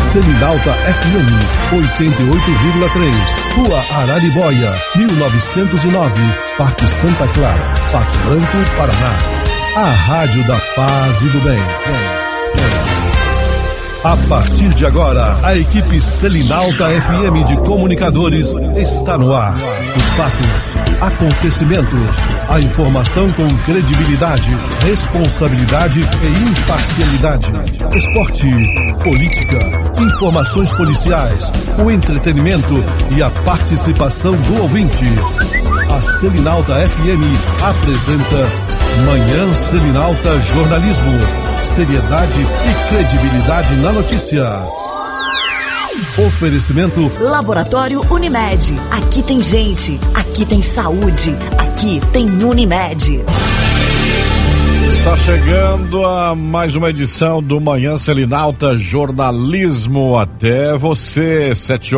Selinalta FM 88,3, Rua Araribóia, 1909, Parque Santa Clara, Pato Branco, Paraná. A Rádio da Paz e do Bem. A partir de agora, a equipe Selinalta FM de comunicadores está no ar. Os fatos, acontecimentos, a informação com credibilidade, responsabilidade e imparcialidade. Esporte, política, informações policiais, o entretenimento e a participação do ouvinte. A Selinalta FM apresenta Manhã Selinalta Jornalismo. Seriedade e credibilidade na notícia. Oferecimento Laboratório Unimed. Aqui tem gente, aqui tem saúde, aqui tem Unimed. Está chegando a mais uma edição do Manhã Selinalta Jornalismo até você,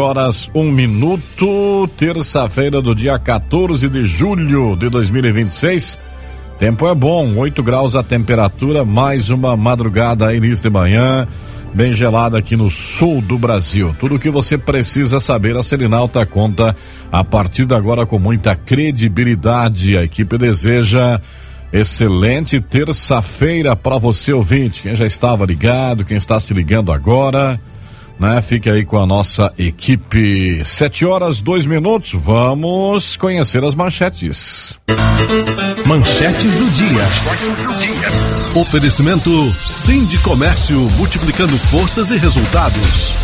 7h01, terça-feira do dia 14 de julho de 2026. Tempo é bom, 8 graus a temperatura, mais uma madrugada início de manhã, bem gelada aqui no sul do Brasil. Tudo o que você precisa saber, a Selinalta conta a partir de agora com muita credibilidade. A equipe deseja excelente terça-feira para você, ouvinte. Quem já estava ligado, quem está se ligando agora, né? Fique aí com a nossa equipe. 7h02, vamos conhecer as manchetes. Manchetes do dia. Oferecimento Sindicomércio, multiplicando forças e resultados.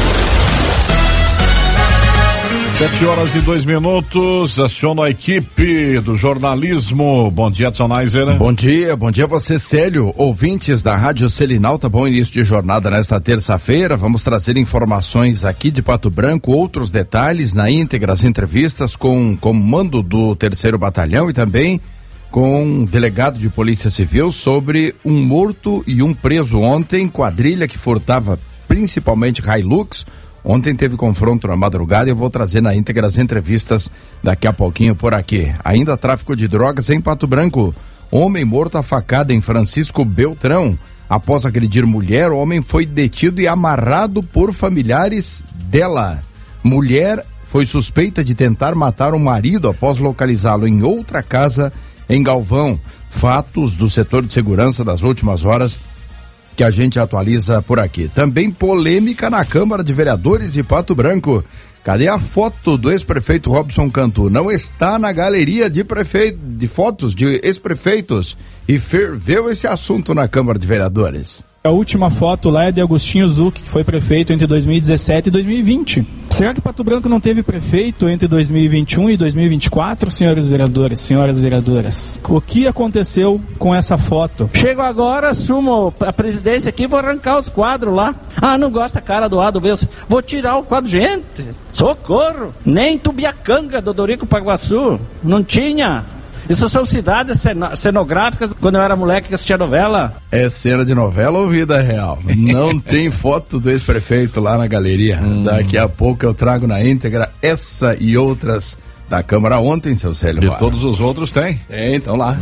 7h02, aciono a equipe do jornalismo. Bom dia, Edson Neiser. Bom dia a você, Célio. Ouvintes da Rádio Selinalta, bom início de jornada nesta terça-feira. Vamos trazer informações aqui de Pato Branco, outros detalhes na íntegra, as entrevistas com o comando do 3º Batalhão e também com um delegado de Polícia Civil sobre um morto e um preso ontem, quadrilha que furtava principalmente Hilux. Ontem teve confronto na madrugada e eu vou trazer na íntegra as entrevistas daqui a pouquinho por aqui. Ainda tráfico de drogas em Pato Branco. Homem morto a facada em Francisco Beltrão. Após agredir mulher, o homem foi detido e amarrado por familiares dela. Mulher foi suspeita de tentar matar o marido após localizá-lo em outra casa em Galvão. Fatos do setor de segurança das últimas horas que a gente atualiza por aqui. Também polêmica na Câmara de Vereadores de Pato Branco. Cadê a foto do ex-prefeito Robson Cantu? Não está na galeria de fotos de ex-prefeitos e ferveu esse assunto na Câmara de Vereadores. A última foto lá é de Agostinho Zucchi, que foi prefeito entre 2017 e 2020. Será que Pato Branco não teve prefeito entre 2021 e 2024, senhores vereadores, senhoras vereadoras? O que aconteceu com essa foto? Chego agora, assumo a presidência aqui, vou arrancar os quadros lá. Ah, não gosta a cara do Ado, vou tirar o quadro. Gente, socorro! Nem Tubiacanga, do Dorico Paguaçu, não tinha. Isso são cidades cenográficas, quando eu era moleque que assistia novela. É cena de novela ou vida real? Não tem foto do ex-prefeito lá na galeria. Daqui a pouco eu trago na íntegra essa e outras da Câmara ontem, seu Célio. E todos os outros tem? Então lá.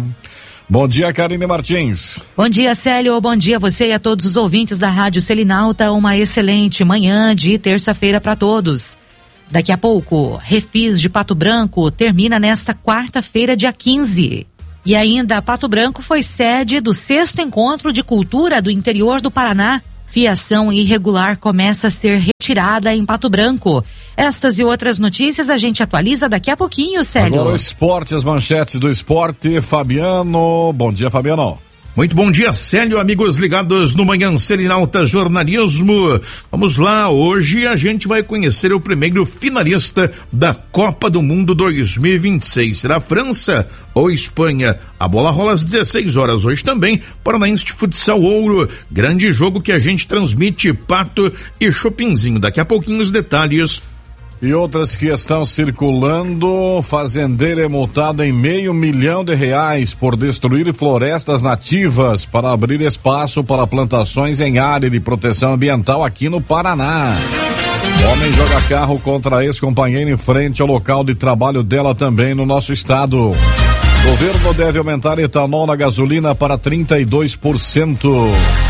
Bom dia, Karine Martins. Bom dia, Célio. Bom dia a você e a todos os ouvintes da Rádio Selinalta. Uma excelente manhã de terça-feira para todos. Daqui a pouco, Refis de Pato Branco termina nesta quarta-feira, dia 15. E ainda, Pato Branco foi sede do 6º Encontro de Cultura do Interior do Paraná. Fiação irregular começa a ser retirada em Pato Branco. Estas e outras notícias a gente atualiza daqui a pouquinho, Célio. Agora o esporte, as manchetes do esporte. Fabiano, bom dia, Fabiano. Muito bom dia, Célio, amigos ligados no Manhã Selinalta Jornalismo. Vamos lá, hoje a gente vai conhecer o primeiro finalista da Copa do Mundo 2026. Será França ou Espanha? A bola rola às 16 horas hoje também, Paranaense de Futsal Ouro. Grande jogo que a gente transmite, Pato e Chopinzinho. Daqui a pouquinho os detalhes. E outras que estão circulando: fazendeiro é multado em R$500 mil por destruir florestas nativas para abrir espaço para plantações em área de proteção ambiental aqui no Paraná. Homem joga carro contra ex-companheiro em frente ao local de trabalho dela também no nosso estado. Governo deve aumentar etanol na gasolina para 32%.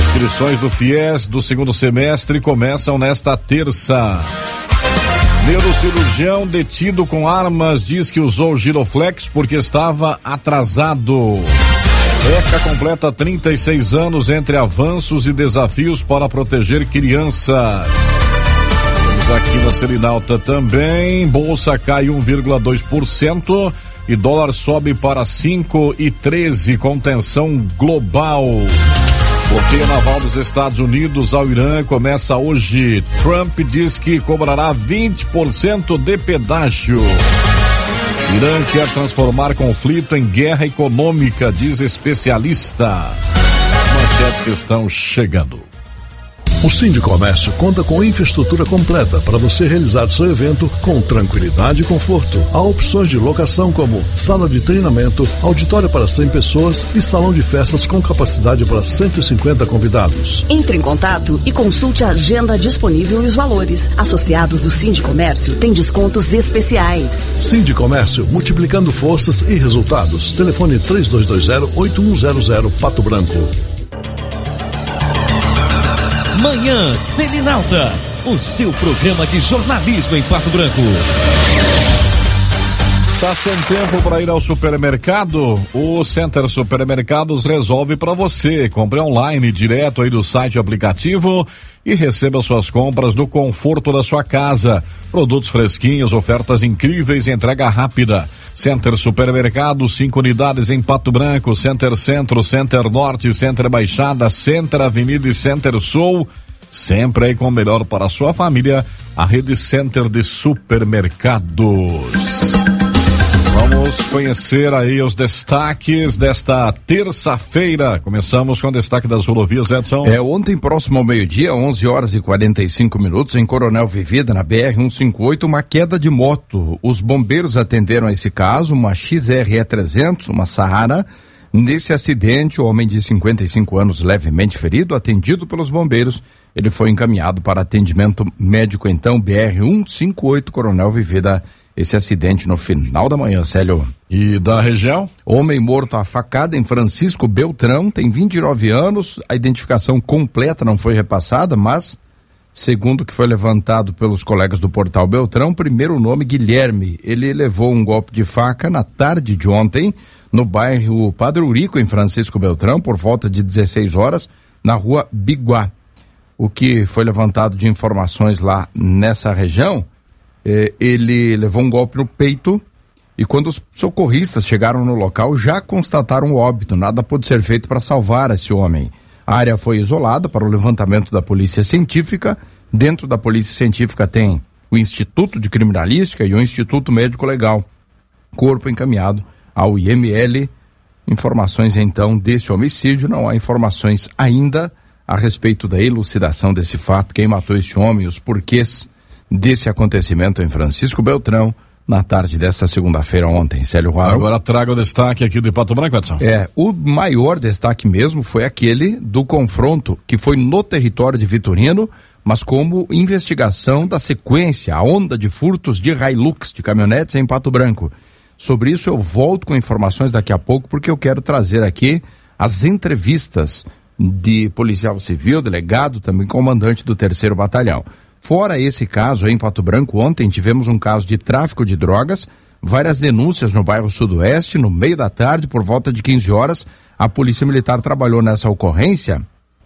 Inscrições do FIES do segundo semestre começam nesta terça. Neurocirurgião detido com armas diz que usou giroflex porque estava atrasado. ECA completa 36 anos entre avanços e desafios para proteger crianças. Temos aqui na Selinalta também, bolsa cai 1,2% e dólar sobe para 5,13 com tensão global. Bloqueio naval dos Estados Unidos ao Irã começa hoje. Trump diz que cobrará 20% de pedágio. Irã quer transformar conflito em guerra econômica, diz especialista. Manchetes que estão chegando. O Sindicomércio conta com infraestrutura completa para você realizar seu evento com tranquilidade e conforto. Há opções de locação como sala de treinamento, auditório para 100 pessoas e salão de festas com capacidade para 150 convidados. Entre em contato e consulte a agenda disponível e os valores. Associados do Sindicomércio têm descontos especiais. Sindicomércio, multiplicando forças e resultados. Telefone 3220-8100 Pato Branco. Manhã Selinalta, o seu programa de jornalismo em Pato Branco. Tá sem tempo para ir ao supermercado? O Center Supermercados resolve para você. Compre online direto aí do site e aplicativo e receba suas compras no conforto da sua casa. Produtos fresquinhos, ofertas incríveis, entrega rápida. Center Supermercado, 5 unidades em Pato Branco, Center Centro, Center Norte, Center Baixada, Center Avenida e Center Sul. Sempre aí com o melhor para a sua família, a rede Center de Supermercados. Vamos conhecer aí os destaques desta terça-feira. Começamos com o destaque das rodovias, Edson. Ontem, próximo ao meio-dia, 11h45, em Coronel Vivida, na BR-158, uma queda de moto. Os bombeiros atenderam a esse caso, uma XRE 300, uma Sahara. Nesse acidente, o homem de 55 anos, levemente ferido, atendido pelos bombeiros, ele foi encaminhado para atendimento médico, então, BR-158, Coronel Vivida. Esse acidente no final da manhã, Célio. E da região? Homem morto a facada em Francisco Beltrão, tem 29 anos, a identificação completa não foi repassada, mas, segundo o que foi levantado pelos colegas do Portal Beltrão, primeiro nome Guilherme. Ele levou um golpe de faca na tarde de ontem, no bairro Padre Eurico, em Francisco Beltrão, por volta de 16 horas, na rua Biguá. O que foi levantado de informações lá nessa região, ele levou um golpe no peito e quando os socorristas chegaram no local já constataram o óbito. Nada pôde ser feito para salvar esse homem. A área foi isolada para o levantamento da polícia científica. Dentro da polícia científica tem o Instituto de Criminalística e o Instituto Médico Legal. Corpo encaminhado ao IML. Informações então desse homicídio, não há informações ainda a respeito da elucidação desse fato, quem matou esse homem, os porquês desse acontecimento em Francisco Beltrão na tarde desta segunda-feira ontem, Célio Ruaro. Agora traga o destaque aqui do Pato Branco, Edson. O maior destaque mesmo foi aquele do confronto que foi no território de Vitorino, mas como investigação da sequência, a onda de furtos de Hilux, de caminhonetes em Pato Branco. Sobre isso eu volto com informações daqui a pouco, porque eu quero trazer aqui as entrevistas de policial civil, delegado, também comandante do 3º Batalhão. Fora esse caso em Pato Branco, ontem tivemos um caso de tráfico de drogas, várias denúncias no bairro Sudoeste. No meio da tarde, por volta de 15 horas, a Polícia Militar trabalhou nessa ocorrência.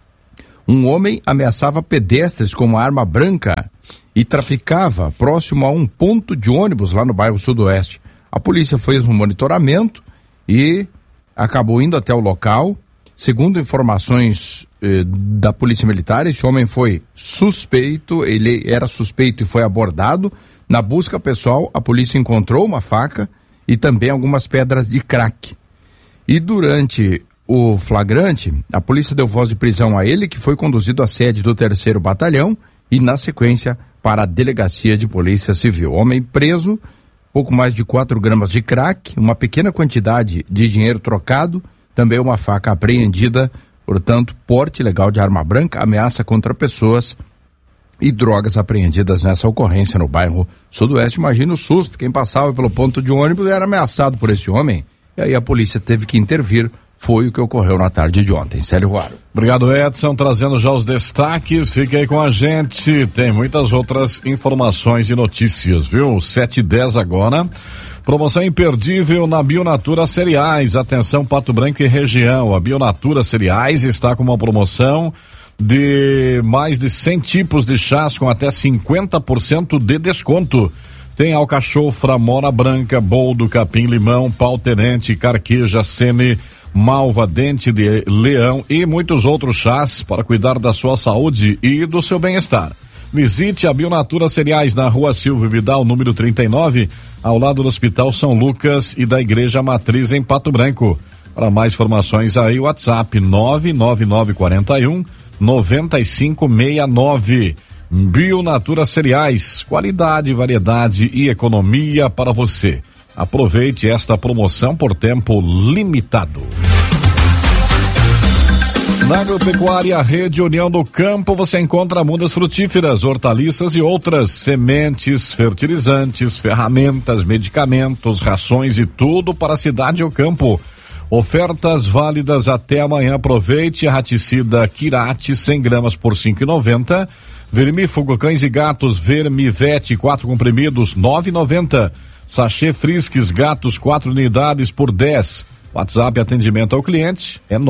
Um homem ameaçava pedestres com uma arma branca e traficava próximo a um ponto de ônibus lá no bairro Sudoeste. A polícia fez um monitoramento e acabou indo até o local. Segundo informações da Polícia Militar, esse homem foi suspeito, ele era suspeito e foi abordado. Na busca pessoal, a polícia encontrou uma faca e também algumas pedras de crack. E durante o flagrante, a polícia deu voz de prisão a ele, que foi conduzido à sede do 3º Batalhão e, na sequência, para a Delegacia de Polícia Civil. Homem preso, pouco mais de 4 gramas de crack, uma pequena quantidade de dinheiro trocado, também uma faca apreendida, portanto, porte ilegal de arma branca, ameaça contra pessoas e drogas apreendidas nessa ocorrência no bairro Sudoeste. Imagina o susto, quem passava pelo ponto de ônibus era ameaçado por esse homem, e aí a polícia teve que intervir, Foi o que ocorreu na tarde de ontem. Célio Ruaro. Obrigado, Edson, trazendo já os destaques. Fique aí com a gente. Tem muitas outras informações e notícias, viu? 7h10 agora. Promoção imperdível na Bionatura Cereais. Atenção, Pato Branco e região. A Bionatura Cereais está com uma promoção de mais de 100 tipos de chás com até 50% de desconto. Tem alcachofra, mora branca, boldo, capim, limão, pau tenente, carqueja, sene, malva, dente de leão e muitos outros chás para cuidar da sua saúde e do seu bem-estar. Visite a Bionatura Cereais na Rua Silvio Vidal, número 39, ao lado do Hospital São Lucas e da Igreja Matriz em Pato Branco. Para mais informações aí, WhatsApp 99941 9569. Bionatura Cereais, qualidade, variedade e economia para você. Aproveite esta promoção por tempo limitado. Na Agropecuária Rede União do Campo você encontra mudas frutíferas, hortaliças e outras, sementes, fertilizantes, ferramentas, medicamentos, rações e tudo para a cidade e o campo. Ofertas válidas até amanhã. Aproveite a raticida Kirati 100 gramas por 5,90. Vermífugo cães e gatos Vermivete 4 comprimidos 9,90. Sachê Frisques gatos 4 unidades por 10. WhatsApp atendimento ao cliente é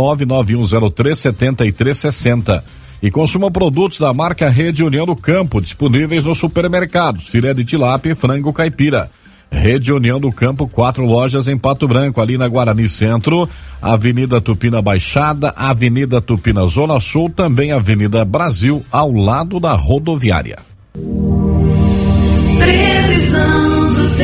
991037360. E consuma produtos da marca Rede União do Campo, disponíveis nos supermercados, filé de tilápia e frango caipira. Rede União do Campo, 4 lojas em Pato Branco, ali na Guarani Centro, Avenida Tupina Baixada, Avenida Tupina Zona Sul, também Avenida Brasil, ao lado da rodoviária. Previsão do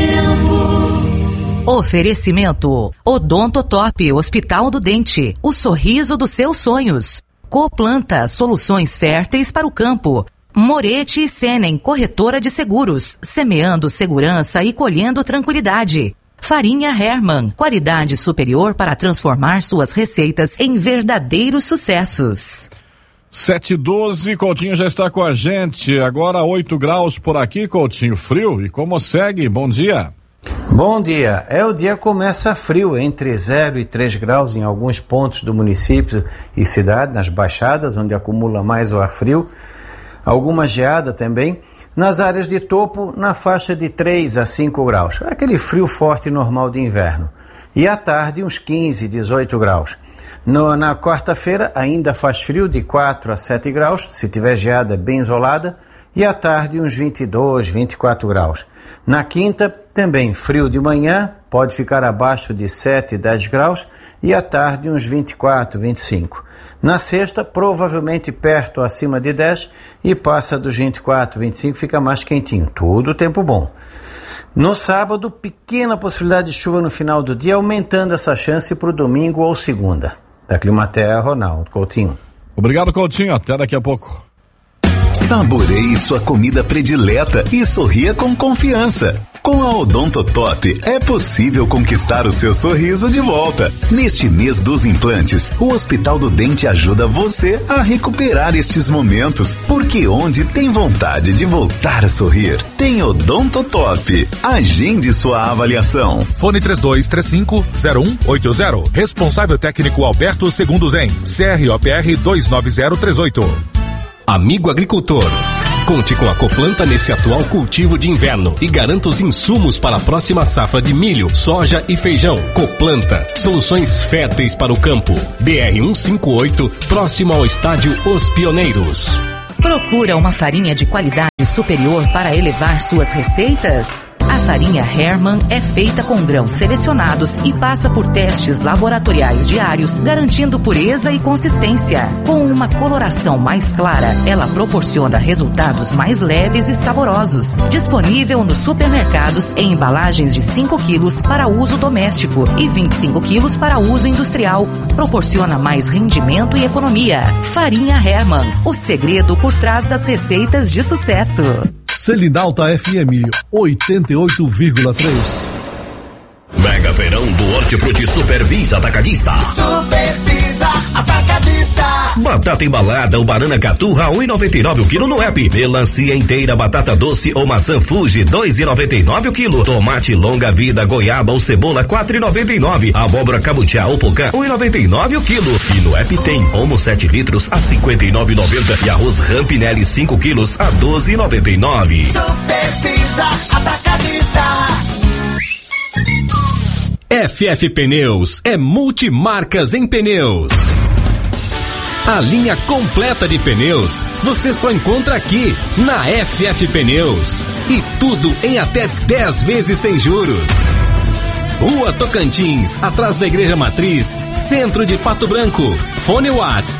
tempo. Oferecimento: Odontotop, Hospital do Dente, o sorriso dos seus sonhos. Coplanta, soluções férteis para o campo. Moretti e Senen, corretora de seguros, semeando segurança e colhendo tranquilidade. Farinha Hermann, qualidade superior para transformar suas receitas em verdadeiros sucessos. 7h12, Coutinho já está com a gente, agora 8 graus por aqui, Coutinho, frio, e como segue? Bom dia. Bom dia, o dia começa frio, entre 0 e 3 graus em alguns pontos do município e cidade, nas baixadas, onde acumula mais o ar frio. Alguma geada também, nas áreas de topo, na faixa de 3 a 5 graus, aquele frio forte normal de inverno. E à tarde, uns 15, 18 graus. Na quarta-feira, ainda faz frio de 4 a 7 graus, se tiver geada bem isolada, e à tarde, uns 22, 24 graus. Na quinta, também frio de manhã, pode ficar abaixo de 7, 10 graus, e à tarde, uns 24, 25. Na sexta, provavelmente perto acima de 10 e passa dos 24, 25, fica mais quentinho. Tudo tempo bom. No sábado, pequena possibilidade de chuva no final do dia, aumentando essa chance para o domingo ou segunda. Da Climaterra, Ronaldo Coutinho. Obrigado, Coutinho. Até daqui a pouco. Saboreie sua comida predileta e sorria com confiança. Com a Odontotop é possível conquistar o seu sorriso de volta. Neste mês dos implantes, o Hospital do Dente ajuda você a recuperar estes momentos, porque onde tem vontade de voltar a sorrir, tem Odontotop. Agende sua avaliação. Fone 3235-0180. Responsável técnico Alberto Segundo Zen. CROPR 29038. Amigo agricultor, conte com a Coplanta nesse atual cultivo de inverno e garanta os insumos para a próxima safra de milho, soja e feijão. Coplanta, soluções férteis para o campo. BR-158, próximo ao estádio Os Pioneiros. Procura uma farinha de qualidade superior para elevar suas receitas? A farinha Hermann é feita com grãos selecionados e passa por testes laboratoriais diários, garantindo pureza e consistência. Com uma coloração mais clara, ela proporciona resultados mais leves e saborosos. Disponível nos supermercados em embalagens de 5 quilos para uso doméstico e 25 quilos para uso industrial. Proporciona mais rendimento e economia. Farinha Hermann, o segredo por trás das receitas de sucesso. Selinalta FM 88,3. Mega Feirão do Hortifruti Supervisa Atacadista. Supervisa Atacadista. Batata embalada ou banana caturra 1,99 o quilo no app. Melancia inteira, batata doce ou maçã Fuji 2,99 o quilo. Tomate longa vida, goiaba ou cebola 4,99. Abóbora cabutiá ou pocã 1,99 o quilo. E no app tem Omo 7 litros a 59,90 e arroz Rampinelli 5 quilos a 12,99. Super Pizza Atacadista. FF Pneus é multimarcas em pneus. A linha completa de pneus você só encontra aqui na FF Pneus. E tudo em até 10 vezes sem juros. Rua Tocantins, atrás da Igreja Matriz, centro de Pato Branco. Fone Whats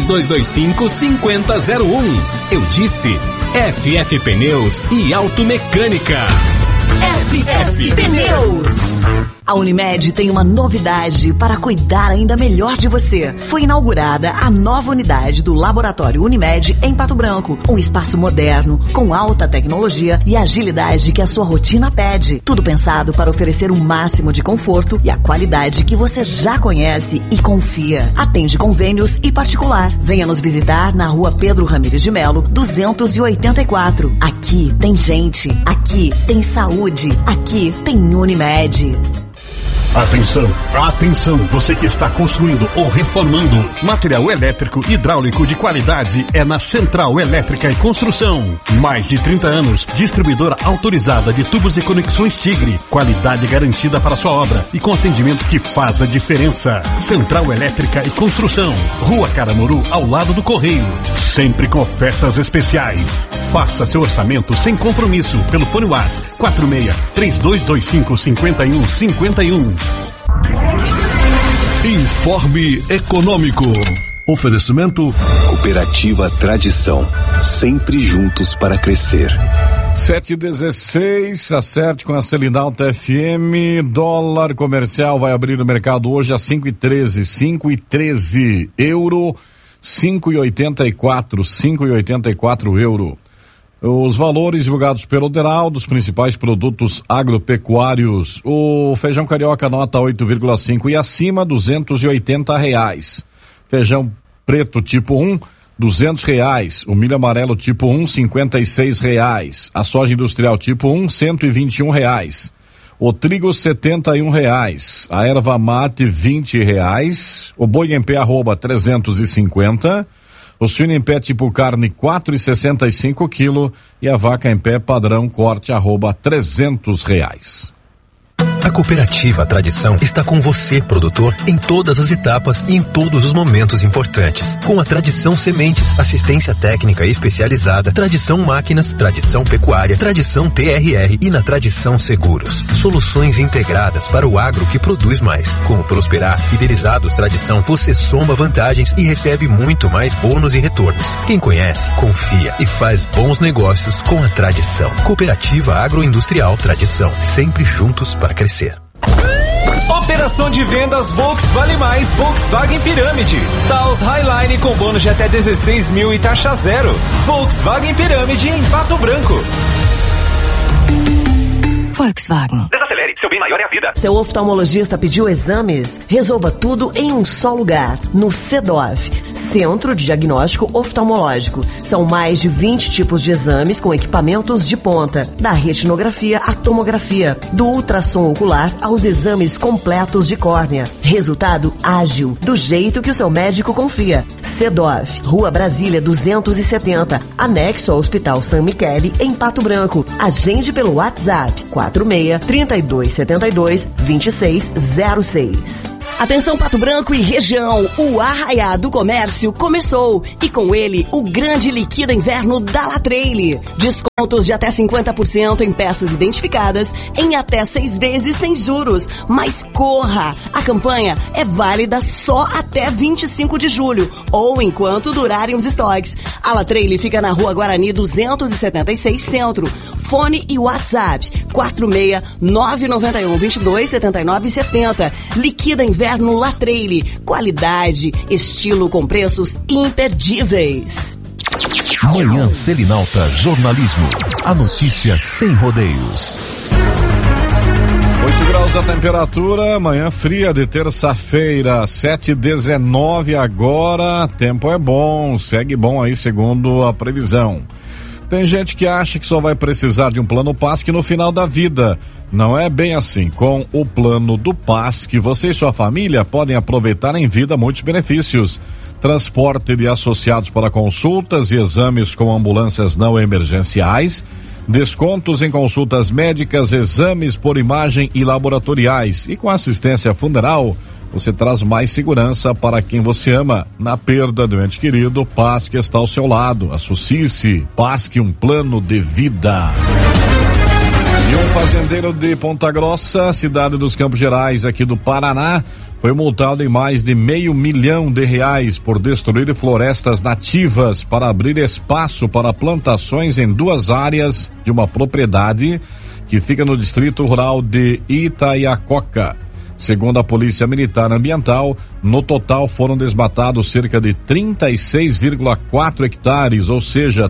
3225-5001. Eu disse FF Pneus e Automecânica. FF Pneus. A Unimed tem uma novidade para cuidar ainda melhor de você. Foi inaugurada a nova unidade do Laboratório Unimed em Pato Branco. Um espaço moderno, com alta tecnologia e agilidade que a sua rotina pede. Tudo pensado para oferecer o máximo de conforto e a qualidade que você já conhece e confia. Atende convênios e particular. Venha nos visitar na Rua Pedro Ramires de Melo, 284. Aqui tem gente, aqui tem saúde, aqui tem Unimed. Atenção, atenção, você que está construindo ou reformando. Material elétrico hidráulico de qualidade é na Central Elétrica e Construção. Mais de 30 anos, distribuidora autorizada de tubos e conexões Tigre. Qualidade garantida para sua obra e com atendimento que faz a diferença. Central Elétrica e Construção. Rua Caramuru, ao lado do Correio. Sempre com ofertas especiais. Faça seu orçamento sem compromisso pelo Fone WhatsApp 46-3225-5151. Informe Econômico. Oferecimento Cooperativa Tradição, sempre juntos para crescer. 7,16, acerte com a Selinalta FM. Dólar comercial vai abrir no mercado hoje a 5,13. Euro 5,84 euro. Os valores divulgados pelo Deral dos principais produtos agropecuários. O feijão carioca nota 8,5 e acima R$280. Feijão preto tipo 1, R$200. O milho amarelo tipo 1, R$56. A soja industrial tipo 1, R$121. O trigo R$71. A erva mate R$20. O boi em pé arroba 350. O suíno em pé tipo carne 4,65 quilo e a vaca em pé padrão corte arroba R$300. A Cooperativa Tradição está com você, produtor, em todas as etapas e em todos os momentos importantes. Com a Tradição Sementes, assistência técnica especializada, Tradição Máquinas, Tradição Pecuária, Tradição TRR e na Tradição Seguros. Soluções integradas para o agro que produz mais. Com o Prosperar Fidelizados Tradição, você soma vantagens e recebe muito mais bônus e retornos. Quem conhece, confia e faz bons negócios com a Tradição. Cooperativa Agroindustrial Tradição, sempre juntos para crescer. Operação de vendas Volks Vale Mais Volkswagen Pirâmide. Taos Highline com bônus de até 16 mil e taxa zero. Volkswagen Pirâmide em Pato Branco. Volkswagen. Desacelere, seu bem maior é a vida. Seu oftalmologista pediu exames? Resolva tudo em um só lugar. No CEDOF, Centro de Diagnóstico Oftalmológico. São mais de 20 tipos de exames com equipamentos de ponta. Da retinografia à tomografia. Do ultrassom ocular aos exames completos de córnea. Resultado ágil, do jeito que o seu médico confia. CEDOF, Rua Brasília 270, anexo ao Hospital San Michele, em Pato Branco. Agende pelo WhatsApp 46-3272-2606. Atenção Pato Branco e região, o Arraiá do Comércio começou e com ele o grande liquida inverno da Latreille. Descontos de até 50% em peças identificadas em até 6 vezes sem juros. Mas corra! A campanha é válida só até 25 de julho ou enquanto durarem os estoques. A Latreille fica na Rua Guarani 276 Centro. Fone e WhatsApp 46-991-22-79-70. Liquida inverno Latreille. Qualidade, estilo com preços imperdíveis. Manhã Selinalta Jornalismo. A notícia sem rodeios. 8 graus graus a temperatura, manhã fria de terça-feira, 7h19 agora, tempo é bom, segue bom aí segundo a previsão. Tem gente que acha que só vai precisar de um plano PASC no final da vida. Não é bem assim. Com o plano do PASC, você e sua família podem aproveitar em vida muitos benefícios. Transporte de associados para consultas e exames com ambulâncias não emergenciais, descontos em consultas médicas, exames por imagem e laboratoriais. E com assistência funeral, você traz mais segurança para quem você ama. Na perda do ente querido, PASC está ao seu lado. Associe-se, PASC, um plano de vida. E um fazendeiro de Ponta Grossa, cidade dos Campos Gerais, aqui do Paraná, foi multado em mais de R$500 mil por destruir florestas nativas para abrir espaço para plantações em 2 áreas de uma propriedade que fica no distrito rural de Itaiacoca. Segundo a Polícia Militar Ambiental, no total foram desmatados cerca de 36,4 hectares, ou seja,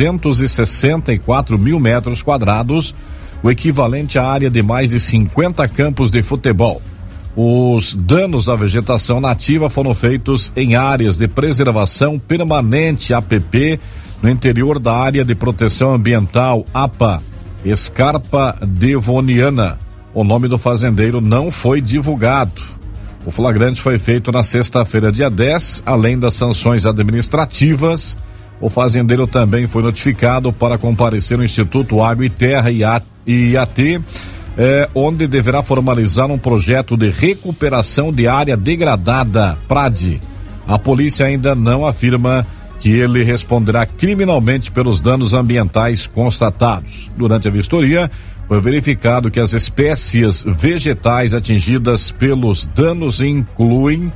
364 mil metros quadrados, o equivalente à área de mais de 50 campos de futebol. Os danos à vegetação nativa foram feitos em áreas de preservação permanente APP, no interior da área de proteção ambiental APA, Escarpa Devoniana. O nome do fazendeiro não foi divulgado. O flagrante foi feito na sexta-feira, dia 10, além das sanções administrativas. O fazendeiro também foi notificado para comparecer no Instituto Água e Terra IAT, onde deverá formalizar um projeto de recuperação de área degradada, PRAD. A polícia ainda não afirma que ele responderá criminalmente pelos danos ambientais constatados. Durante a vistoria, foi verificado que as espécies vegetais atingidas pelos danos incluem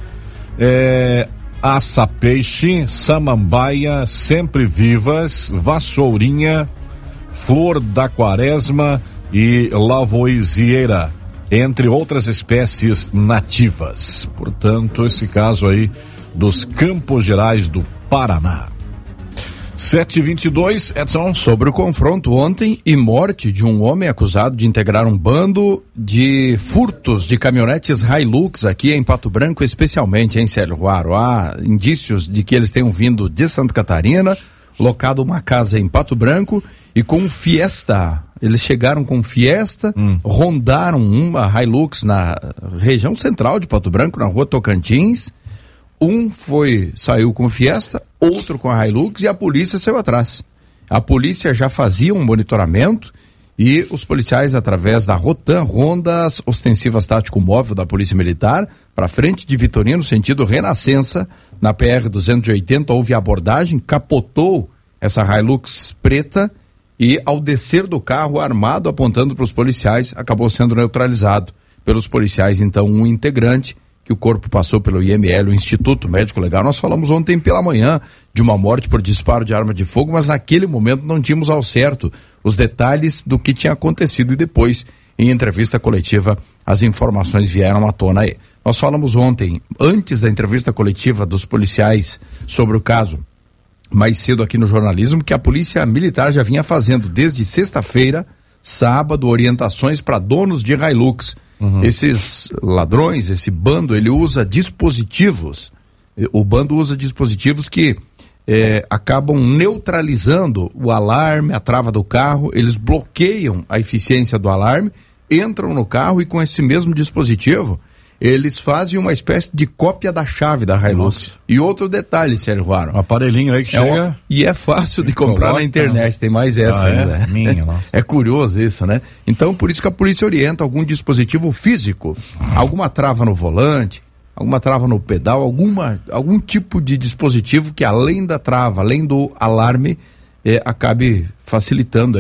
aça-peixe, samambaia, sempre-vivas, vassourinha, flor da quaresma e lavoisieira, entre outras espécies nativas. Portanto, esse caso aí dos Campos Gerais do Paraná. 7h22, Edson. Sobre o confronto ontem e morte de um homem acusado de integrar um bando de furtos de caminhonetes Hilux aqui em Pato Branco, especialmente em Célio Ruaro. Há indícios de que eles tenham vindo de Santa Catarina, locado uma casa em Pato Branco e com Fiesta. Eles chegaram com Fiesta, rondaram uma Hilux na região central de Pato Branco, na rua Tocantins. Um saiu com Fiesta, outro com a Hilux e a polícia saiu atrás. A polícia já fazia um monitoramento e os policiais, através da Rotan, rondas ostensivas tático móvel da Polícia Militar, para frente de Vitorino, sentido Renascença, na PR-280, houve abordagem, capotou essa Hilux preta e, ao descer do carro armado, apontando para os policiais, acabou sendo neutralizado pelos policiais. Então, um integrante que o corpo passou pelo IML, o Instituto Médico Legal. Nós falamos ontem pela manhã de uma morte por disparo de arma de fogo, mas naquele momento não tínhamos ao certo os detalhes do que tinha acontecido e depois, em entrevista coletiva, as informações vieram à tona aí. Nós falamos ontem, antes da entrevista coletiva dos policiais sobre o caso, mais cedo aqui no jornalismo, que a Polícia Militar já vinha fazendo desde sexta-feira, sábado, orientações para donos de Hilux. Esses ladrões, esse bando, ele usa dispositivos, o bando usa dispositivos que acabam neutralizando o alarme, a trava do carro, eles bloqueiam a eficiência do alarme, entram no carro e com esse mesmo dispositivo, eles fazem uma espécie de cópia da chave da Hilux. Nossa. E outro detalhe, Sérgio Ruaro. Um aparelhinho aí que chega... E é fácil de comprar na internet, tem mais essa ainda. É curioso isso, né? Então, por isso que a polícia orienta algum dispositivo físico, alguma trava no volante, alguma trava no pedal, algum tipo de dispositivo que além da trava, além do alarme, acabe facilitando,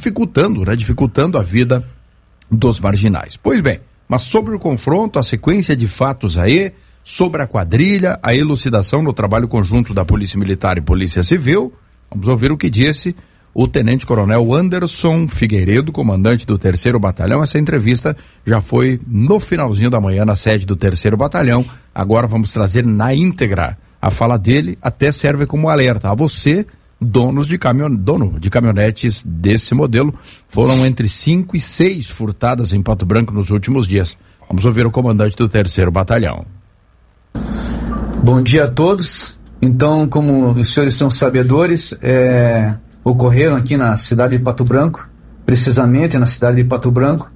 dificultando a vida dos marginais. Pois bem, mas sobre o confronto, a sequência de fatos aí, sobre a quadrilha, a elucidação no trabalho conjunto da Polícia Militar e Polícia Civil, vamos ouvir o que disse o Tenente-Coronel Anderson Figueiredo, comandante do 3º Batalhão. Essa entrevista já foi no finalzinho da manhã na sede do 3º Batalhão. Agora vamos trazer na íntegra a fala dele, até serve como alerta a você, dono de caminhonetes desse modelo. Foram entre 5 e 6 furtadas em Pato Branco nos últimos dias. Vamos ouvir o comandante do 3º Batalhão. Bom dia a todos. Então, como os senhores são sabedores, ocorreram aqui na cidade de Pato Branco, precisamente na cidade de Pato Branco,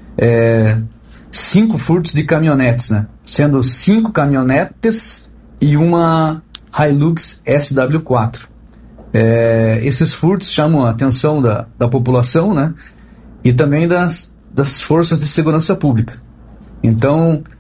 5 furtos de caminhonetes, né? Sendo 5 caminhonetes e uma Hilux SW4. Esses furtos chamam a atenção da população, né? E também das forças de segurança pública. Então,